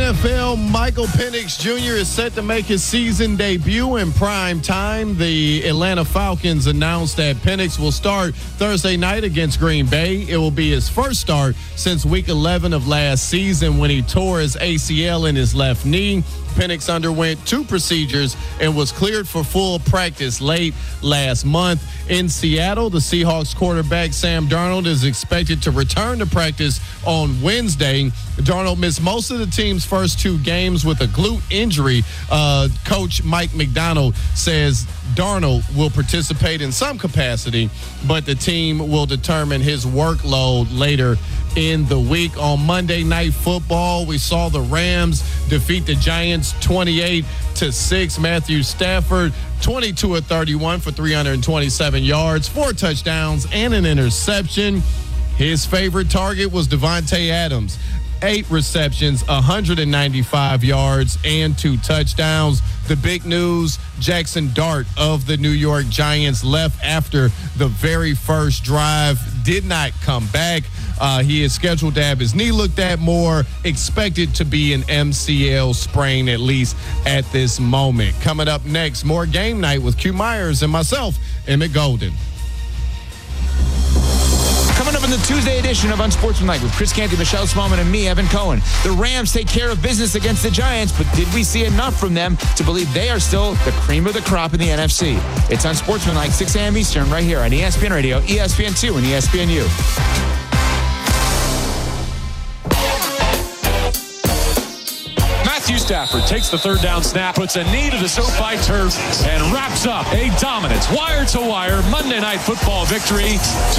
NFL, Michael Penix Jr. is set to make his season debut in prime time. The Atlanta Falcons announced that Penix will start Thursday night against Green Bay. It will be his first start since Week 11 of last season when he tore his ACL in his left knee. Penix underwent 2 procedures and was cleared for full practice late last month. In Seattle, the Seahawks quarterback Sam Darnold is expected to return to practice on Wednesday. Darnold missed most of the team's first 2 games with a glute injury. Coach Mike McDonald says Darnold will participate in some capacity, but the team will determine his workload later in the week. On Monday Night Football, we saw the Rams defeat the Giants 28-6. Matthew Stafford, 22 of 31 for 327 yards, 4 touchdowns, and an interception. His favorite target was Davante Adams. 8 receptions, 195 yards, and 2 touchdowns. The big news, Jackson Dart of the New York Giants left after the very first drive, did not come back. He is scheduled to have his knee looked at more, expected to be an MCL sprain at least at this moment. Coming up next, more Game Night with Q Myers and myself, Emmett Golden. Coming up in the Tuesday edition of Unsportsmanlike with Chris Canty, Michelle Smallman, and me, Evan Cohen. The Rams take care of business against the Giants, but did we see enough from them to believe they are still the cream of the crop in the NFC? It's Unsportsmanlike, 6 a.m. Eastern, right here on ESPN Radio, ESPN2, and ESPNU. Matthew Stafford takes the third down snap, puts a knee to the SoFi turf, and wraps up a dominant wire-to-wire Monday Night Football victory.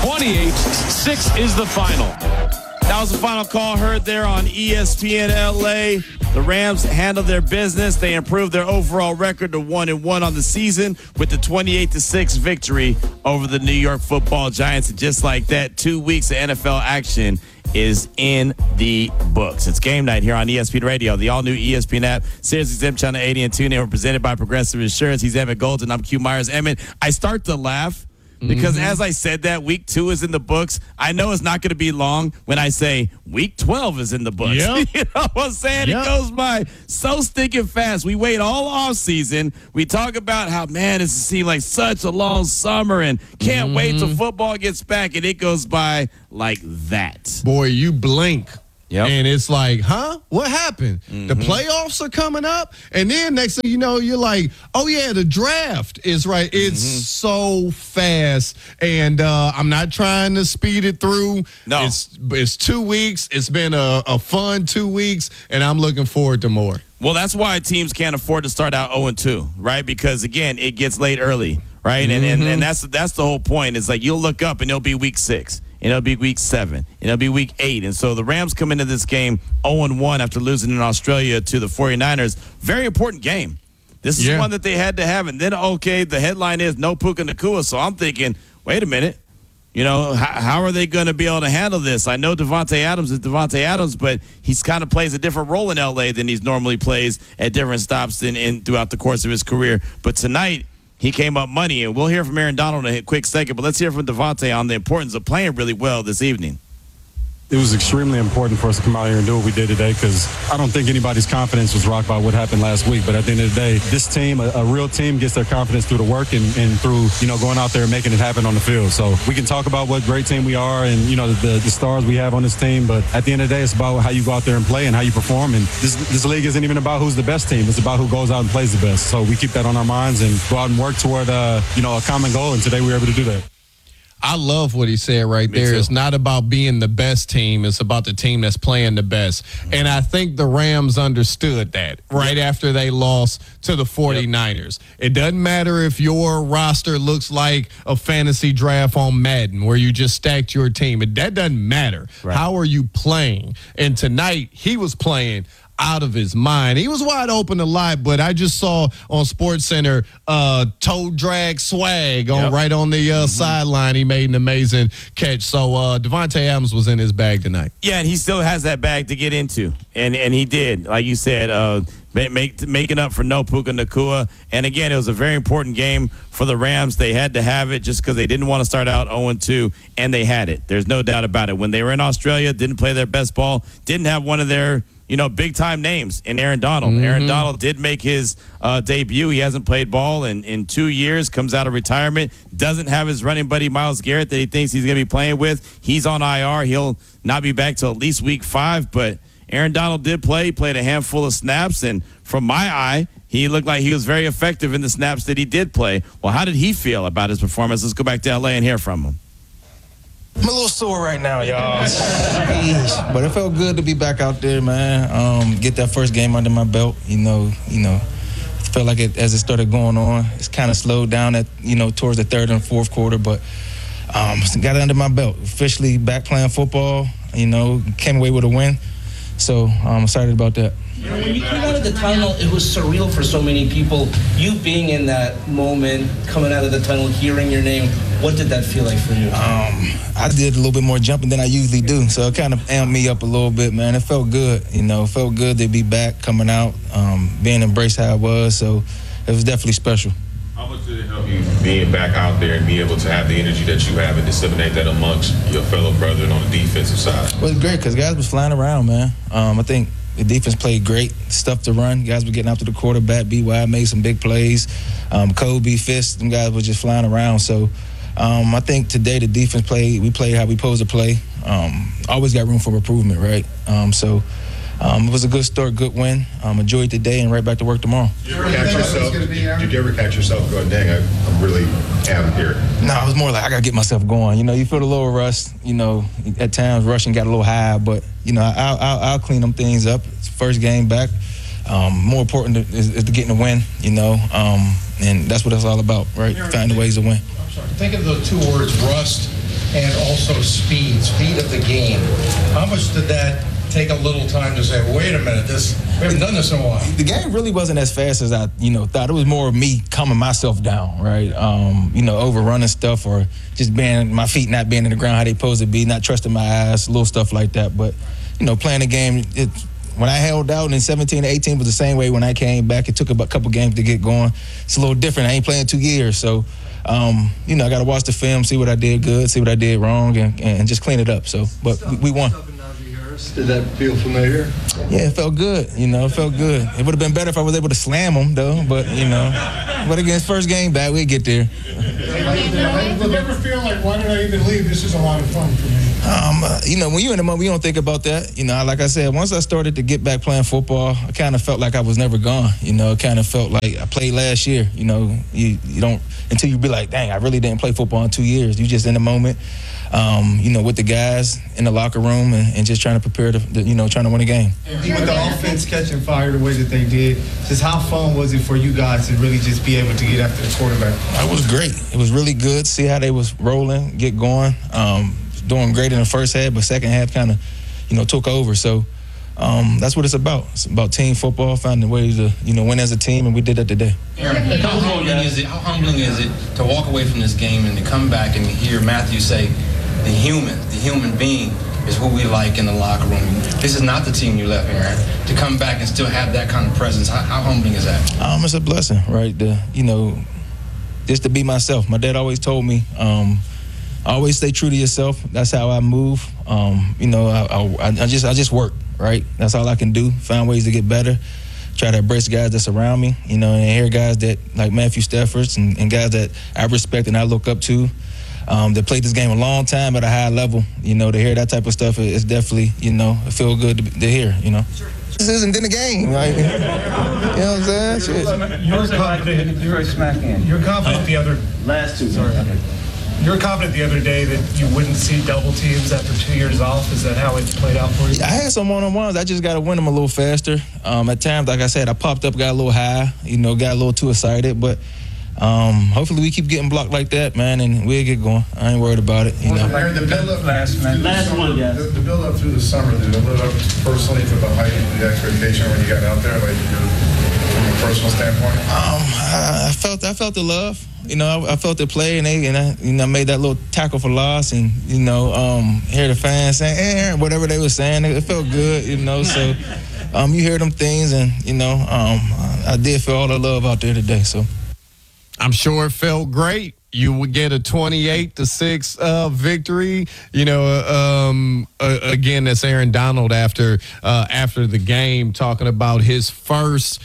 28-6 is the final. That was the final call heard there on ESPN LA. The Rams handled their business. They improved their overall record to 1-1 on the season with the 28-6 victory over the New York Football Giants. And just like that, 2 weeks of NFL action is in the books. It's Game Night here on ESPN Radio, the all-new ESPN app, Sirius XM Channel 80 and TuneIn. We're presented by Progressive Insurance. He's Emmett Golden. I'm Q Myers. Emmett, I start to laugh because as I said that, week 2 is in the books. I know it's not going to be long when I say week 12 is in the books. Yep. You know what I'm saying? Yep. It goes by so stinking fast. We wait all off season. We talk about how, man, it's seemed like such a long summer and can't wait till football gets back, and it goes by like that. Boy, you blink. Yep. And it's like, huh? What happened? The playoffs are coming up. And then next thing you know, you're like, oh, yeah, the draft is right. It's so fast. And I'm not trying to speed it through. No. It's 2 weeks. It's been a fun 2 weeks, and I'm looking forward to more. Well, that's why teams can't afford to start out 0-2, right? Because, again, it gets late early, right? And that's the whole point. It's like you'll look up, and it'll be week 6. And it'll be week 7. And it'll be week 8. And so the Rams come into this game 0-1 after losing in Australia to the 49ers. Very important game. This is one that they had to have. And then, okay, the headline is no Puka Nacua. So I'm thinking, wait a minute. You know, how are they going to be able to handle this? I know Davante Adams is Davante Adams, but he's kind of plays a different role in L.A. than he normally plays at different stops throughout the course of his career. But tonight, he came up money, and we'll hear from Aaron Donald in a quick second, but let's hear from Davante on the importance of playing really well this evening. It was extremely important for us to come out here and do what we did today because I don't think anybody's confidence was rocked by what happened last week. But at the end of the day, this team, a real team, gets their confidence through the work and through, going out there and making it happen on the field. So we can talk about what great team we are and, the stars we have on this team. But at the end of the day, it's about how you go out there and play and how you perform. And this league isn't even about who's the best team. It's about who goes out and plays the best. So we keep that on our minds and go out and work toward, a common goal. And today we were able to do that. I love what he said right there. It's not about being the best team. It's about the team that's playing the best. And I think the Rams understood that right after they lost to the 49ers. It doesn't matter if your roster looks like a fantasy draft on Madden where you just stacked your team. That doesn't matter. Right. How are you playing? And tonight he was playing out of his mind. He was wide open a lot, but I just saw on SportsCenter toe drag swag right on the sideline. He made an amazing catch. So Davante Adams was in his bag tonight. Yeah, and he still has that bag to get into, and he did. Like you said, making up for no Puka Nacua. And again, it was a very important game for the Rams. They had to have it just because they didn't want to start out 0-2, and they had it. There's no doubt about it. When they were in Australia, didn't play their best ball, didn't have one of their big-time names in Aaron Donald. Aaron Donald did make his debut. He hasn't played ball in 2 years, comes out of retirement, doesn't have his running buddy Myles Garrett that he thinks he's going to be playing with. He's on IR. He'll not be back till at least week 5, but Aaron Donald did play. He played a handful of snaps, and from my eye, he looked like he was very effective in the snaps that he did play. Well, how did he feel about his performance? Let's go back to L.A. and hear from him. I'm a little sore right now, y'all. But it felt good to be back out there, man. Get that first game under my belt. It felt like as it started going on, it's kind of slowed down towards the third and fourth quarter, but got it under my belt. Officially back playing football. Came away with a win. So I'm excited about that. When you came out of the tunnel, it was surreal for so many people. You being in that moment, coming out of the tunnel, hearing your name, what did that feel like for you? I did a little bit more jumping than I usually do, so it kind of amped me up a little bit, man. It felt good, It felt good to be back, coming out, being embraced how I was, so it was definitely special. How much did it help you being back out there and be able to have the energy that you have and disseminate that amongst your fellow brethren on the defensive side? Well, it's great because guys was flying around, man. I think the defense played great, stuff to run. Guys were getting after the quarterback. B.Y. made some big plays. Kobe, Fist, them guys were just flying around. So I think today the defense we played how we supposed to play. Always got room for improvement, right? It was a good start, good win. Enjoyed the day and right back to work tomorrow. Did you ever catch yourself going, dang, I'm really out here? No, it was more like I got to get myself going. You feel a little rust. At times rushing got a little high, but, I'll clean them things up. It's first game back. More important is to getting a win, and that's what it's all about, right? Finding ways to win. I'm sorry. Think of those two words, rust and also speed of the game. How much did that take a little time to say, wait a minute, we haven't done this in a while? The game really wasn't as fast as I, thought. It was more of me calming myself down, right? Overrunning stuff or just my feet not being in the ground how they supposed to be, not trusting my eyes, little stuff like that. But, playing the game, when I held out in 17 to 18 was the same way when I came back. It took a couple games to get going. It's a little different. I ain't playing 2 years, so I got to watch the film, see what I did good, see what I did wrong, and just clean it up. So, but we won. Did that feel familiar? Yeah, it felt good. It felt good. It would have been better if I was able to slam them, though. But but again, first game back, we'll get there. Did you ever feel like, why did I even leave? This is a lot of fun for me. When you're in the moment, you don't think about that. Like I said, once I started to get back playing football, I kind of felt like I was never gone. It kind of felt like I played last year. You don't until you be like, dang, I really didn't play football in 2 years. You just in the moment. With the guys in the locker room and just trying to prepare trying to win a game. With the offense catching fire the way that they did, just how fun was it for you guys to really just be able to get after the quarterback? It was great. It was really good. See how they was rolling, get going. Doing great in the first half, but second half kind of, took over. So that's what it's about. It's about team football, finding ways to, win as a team, and we did that today. Aaron, how humbling is it to walk away from this game and to come back and hear Matthew say, the human being is who we like in the locker room. This is not the team you left, Aaron. To come back and still have that kind of presence, how humbling is that? It's a blessing, right? Just to be myself. My dad always told me, always stay true to yourself. That's how I move. I just work, right? That's all I can do. Find ways to get better. Try to embrace guys that's around me, and hear guys that like Matthew Stafford and guys that I respect and I look up to. That played this game a long time at a high level, to hear that type of stuff is definitely, it feel good to hear, This isn't in the game, right? You know what I'm saying? Shit. You're confident the other Last two. Sorry. You were confident the other day that you wouldn't see double teams after 2 years off. Is that how it played out for you? I had some one-on-ones. I just got to win them a little faster. At times, like I said, I popped up, got a little high, got a little too excited, but hopefully we keep getting blocked like that, man, and we'll get going. I ain't worried about it. The build-up last one, yes. The build-up through the summer, did it live up personally to the height of the expectation when you got out there, like from a personal standpoint? I felt the love. I felt the play, and I made that little tackle for loss, and hear the fans saying, Aaron, whatever they were saying, it felt good, So you hear them things, and I did feel all the love out there today. So I'm sure it felt great. You would get a 28-6 victory. Again, that's Aaron Donald after the game, talking about his first,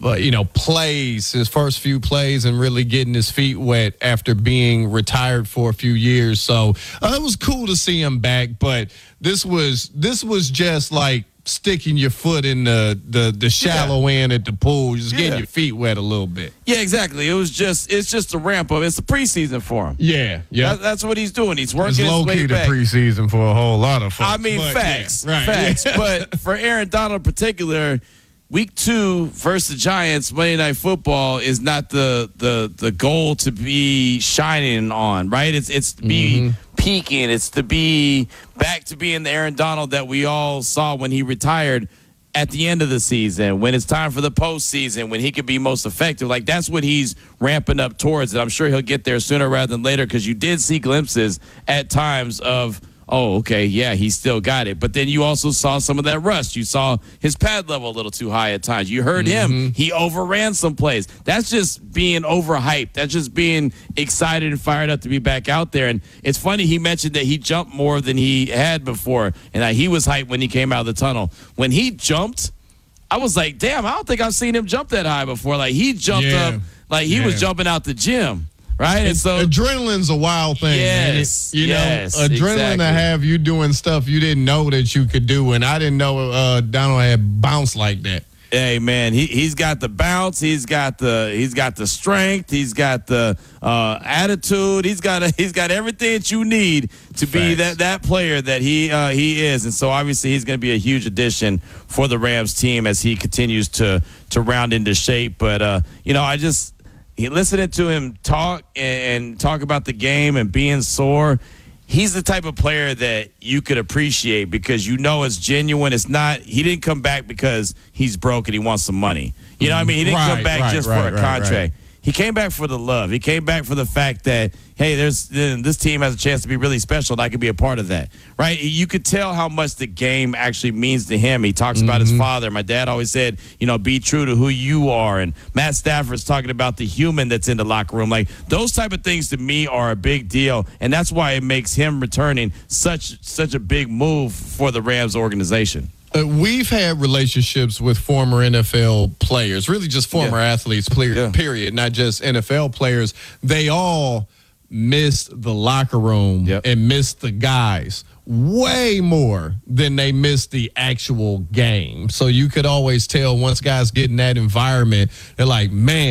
plays, his first few plays, and really getting his feet wet after being retired for a few years. So it was cool to see him back. But this was just like sticking your foot in the shallow end at the pool, just getting your feet wet a little bit. Yeah, exactly. It's just a ramp up. It's the preseason for him. Yeah. That's what he's doing. He's working his low way key back. the preseason for a whole lot of folks. I mean, facts. Yeah, right. Facts. But for Aaron Donald in particular, Week 2 versus the Giants, Monday Night Football is not the goal to be shining on, right? It's to be peaking. It's to be back to being the Aaron Donald that we all saw when he retired at the end of the season, when it's time for the postseason, when he could be most effective. Like, that's what he's ramping up towards. And I'm sure he'll get there sooner rather than later, because you did see glimpses at times of, oh, okay, yeah, he still got it. But then you also saw some of that rust. You saw his pad level a little too high at times. You heard him. He overran some plays. That's just being overhyped. That's just being excited and fired up to be back out there. And it's funny, he mentioned that he jumped more than he had before, and he was hyped when he came out of the tunnel. When he jumped, I was like, damn, I don't think I've seen him jump that high before. Like, he jumped up like he was jumping out the gym. Right, and so adrenaline's a wild thing. Yes, adrenaline exactly. to have you doing stuff you didn't know that you could do, and I didn't know Donald had bounced like that. Hey man, he's got the bounce, he's got the strength, he's got the attitude, he's got everything that you need to be that player that he is, and so obviously he's going to be a huge addition for the Rams team as he continues to round into shape. But listening to him talk and talk about the game and being sore, he's the type of player that you could appreciate because it's genuine. It's not, he didn't come back because he's broke and he wants some money. You know what I mean? He didn't come back just for a contract. Right. He came back for the love. He came back for the fact that, hey, this team has a chance to be really special, and I could be a part of that, right? You could tell how much the game actually means to him. He talks about his father. My dad always said, be true to who you are. And Matt Stafford's talking about the human that's in the locker room. Like, those type of things to me are a big deal, and that's why it makes him returning such a big move for the Rams organization. We've had relationships with former NFL players, really just former athletes, period, not just NFL players. They all missed the locker room and missed the guys way more than they missed the actual game. So you could always tell once guys get in that environment, they're like, man,